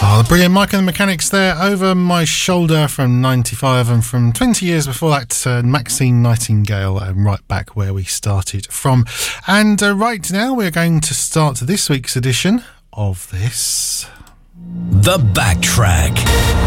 The brilliant Mike and the Mechanics there, Over My Shoulder from 95, and from 20 years before that, Maxine Nightingale, right back where we started from. And right now we're going to start this week's edition of this. The Backtrack.